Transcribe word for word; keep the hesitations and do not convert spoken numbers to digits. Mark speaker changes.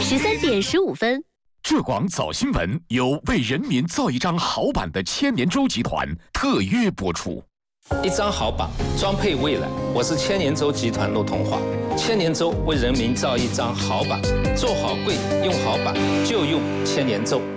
Speaker 1: 十三点十五分。
Speaker 2: 浙广早新闻由为人民造一张好版的千年舟集团特约播出。
Speaker 3: 一张好版，装配未来。我是千年舟集团陆同华。千年舟为人民造一张好版，做好柜，用好版，就用千年舟。